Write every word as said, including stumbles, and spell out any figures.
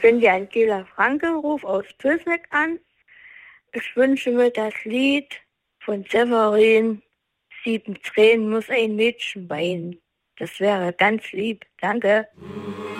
bin die Angela Franke, ruf aus Pülsneck an. Ich wünsche mir das Lied von Severin, Sieben Tränen muss ein Mädchen weinen. Das wäre ganz lieb. Danke.